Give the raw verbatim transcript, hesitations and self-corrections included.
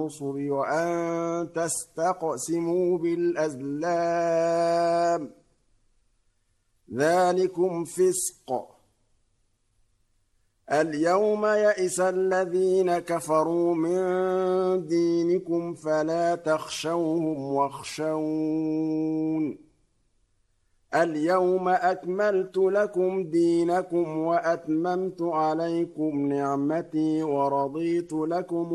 الرُّسُلِ وَأَن تَسْتَقْسِمُوا بِالْأَزْلَامِ ۚ ذَٰلِكُمْ فِسْقٌ ۗ الْيَوْمَ يَئِسَ الَّذِينَ كَفَرُوا مِن دِينِكُمْ فَلَا تَخْشَوْهُمْ وَاخْشَوْنِ ۚ الْيَوْمَ أَكْمَلْتُ لَكُمْ دِينَكُمْ وَأَتْمَمْتُ عَلَيْكُمْ نِعْمَتِي وَرَضِيتُ لَكُمُ